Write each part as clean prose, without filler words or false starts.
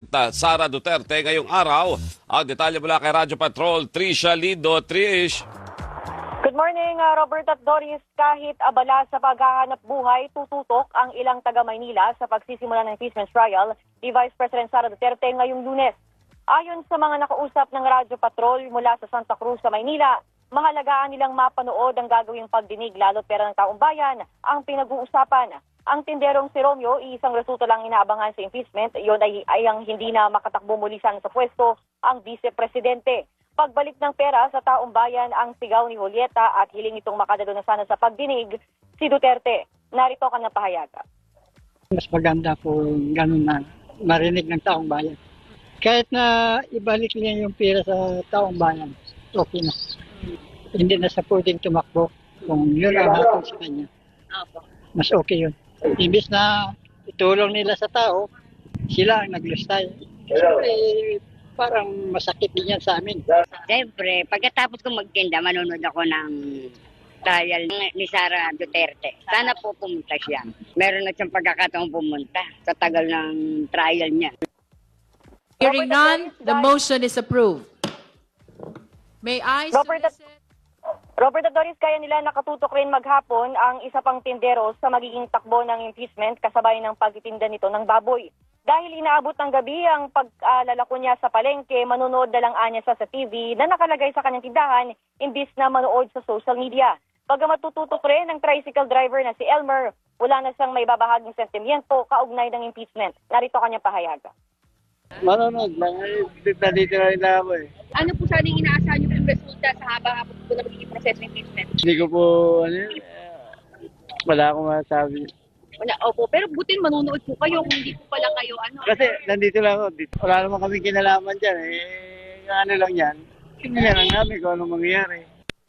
Sara Duterte ngayong araw. Ang detalye mula kay Radyo Patrol, Trisha Lindo. Trish. Good morning, Robert at Doris. Kahit abala sa paghahanap buhay, tututok ang ilang taga-Maynila sa pagsisimula ng impeachment trial ni Vice President Sara Duterte ngayong Lunes. Ayon sa mga nakausap ng Radyo Patrol mula sa Santa Cruz sa Maynila, mahalagaan nilang mapanood ang gagawing pagdinig lalo't pera ng taong bayan ang pinag-uusapan. Ang tinderong si Romeo, isang resulta lang inaabangan sa impeachment, iyon ay ang hindi na makatakbo muli sana sa pwesto ang vice-presidente. Pagbalik ng pera sa taong bayan ang sigaw ni Julieta at hiling itong makadalo na sana sa pagdinig si Duterte. Narito ka ng pahayaga. Mas maganda kung ganun na marinig ng taong bayan. Kahit na ibalik niya yung pera sa taong bayan, okay na. Hindi na sa pwedeng tumakbo kung yun ang hatong sa kanya. Mas okay yun. Imbis na itulong nila sa tao, sila ang naglustay. Siyempre, parang masakit din yan sa amin. Siyempre, pagkatapos ko magtinda, manonood ako ng trial ni Sara Duterte. Sana po pumunta siya. Meron na siyang pagkakataong pumunta sa tagal ng trial niya. Hearing none, the motion is approved. May I solicit... Robert at Doris, kaya nila nakatutok rin maghapon ang isa pang tindero sa magiging takbo ng impeachment kasabay ng pagtitinda nito ng baboy. Dahil inaabot ng gabi ang pag-alalako niya sa palengke, manonood na lang anya sa TV na nakalagay sa kanyang tindahan imbis na manood sa social media. Bagamat tututok rin ang tricycle driver na si Elmer, wala na siyang may babahaging sentimiento kaugnay ng impeachment. Narito kanyang pahayaga. Manonood lang. Dito na rin ako eh. Ano po sana yung inaasahan niyo yung resulta sa haba-haba po na magiging proseso ng impeachment? Hindi ko po, wala akong masabi. Opo, pero butin manunood po kayo kung hindi po pala kayo Kasi nandito lang ako. Wala naman kami kinalaman dyan ano lang yan. Tingnan lang namin kung anong mangyayari.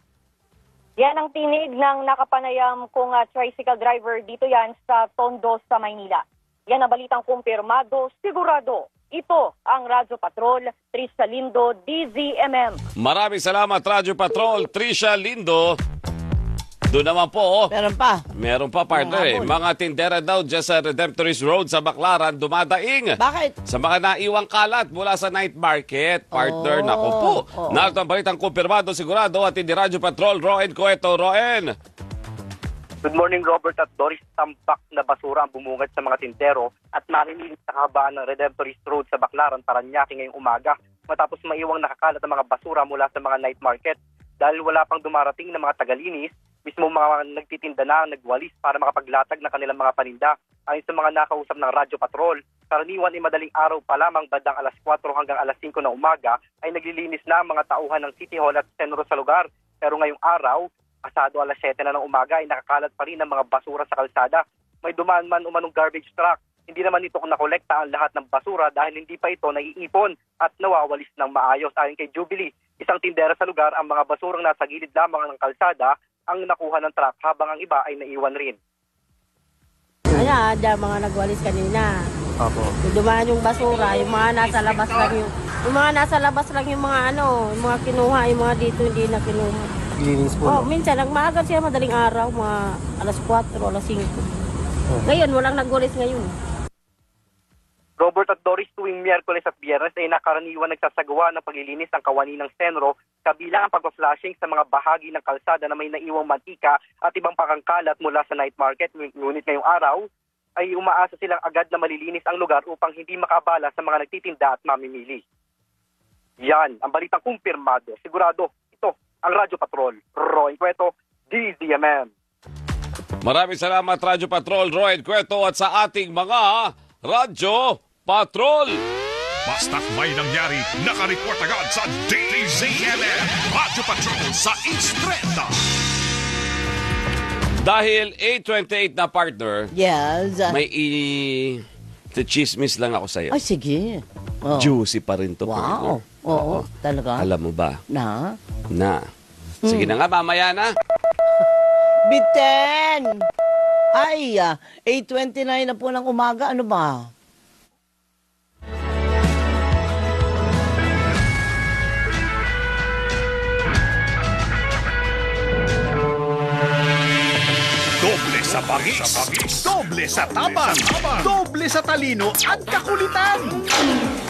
Yan ang tinig ng nakapanayam kong tricycle driver dito yan sa Tondo sa Maynila. Yan ang balitang kumpirmado, sigurado. Ito ang Radyo Patrol, Trisha Lindo, DZMM. Maraming salamat, Radyo Patrol, Trisha Lindo. Doon naman po. Meron pa, partner. Mga tindera daw dyan sa Redemptorist Road sa Baclaran, dumadaing. Bakit? Sa mga naiwang kalat mula sa night market, partner. Naku po. Narito ang balitang kumpirmado, sigurado, at hindi Radyo Patrol, Roen Cueto. Roen. Good morning, Robert at Doris. Tampak na basura ang bumungad sa mga tindero at nalilinis sa kahabaan ng Redemptorist Road sa Baclaran, Parañaque ngayong umaga matapos maiwang nakakalat ang mga basura mula sa mga night market. Dahil wala pang dumarating na mga tagalinis, mismo mga nagtitinda na nagwalis para makapaglatag ng kanilang mga paninda. Ayon sa mga nakausap ng Radyo Patrol, karaniwan ay madaling araw pa lamang bandang alas 4 hanggang alas 5 na umaga ay naglilinis na ang mga tauhan ng City Hall at senro sa lugar. Pero ngayong araw, pasado alas 7 na ng umaga ay nakakalat pa rin ang mga basura sa kalsada. May dumaan man umanong garbage truck. Hindi naman ito nakolekta ang lahat ng basura dahil hindi pa ito naiipon at nawawalis ng maayos. Ayon kay Jubilee, isang tindera sa lugar, ang mga basurang nasa gilid lamang ng kalsada ang nakuha ng truck habang ang iba ay naiwan rin. Ayan, mga nagwalis kanina. Opo. Dumaan yung basura, yung mga nasa labas lang yung mga nasa labas lang yung mga yung mga kinuha, yung mga dito hindi na kinuha. Linis po. Minsan nagmaaga siya madaling araw, mga alas 4, alas 5. Ngayon, walang nagwalis ngayon. Robert at Doris, tuwing Miyerkules at Biyernes ay nakaraniwan nagsasagawa ng paglilinis ng kawani ng senro kabilang ang pagpa-flashing sa mga bahagi ng kalsada na may naiwang mantika at ibang pakangkalat mula sa night market. Ngunit ngayong araw ay umaasa silang agad na malilinis ang lugar upang hindi makaabala sa mga nagtitinda at mamimili. Yan ang balitang kumpirmado. Sigurado, ito ang Radyo Patrol. Roen Cueto, DZMM. Maraming salamat, Radyo Patrol, Roen Cueto, at sa ating mga Radyo Patrol. Basta't may nangyari, nakareport agad sa DZMM. Radyo Patrol sa Estrada. Dahil 8:28 na, partner, Yes. may chismis lang ako sa'yo. Ay, sige. Juicy pa rin to, Wow. partner. Oo, talaga. Alam mo ba? Na? Sige na nga, mamaya na. Biten! Ay, 8:29 na po ng umaga. Ano ba? Doble sa bangis, doble sa tabang, doble sa talino at kakulitan.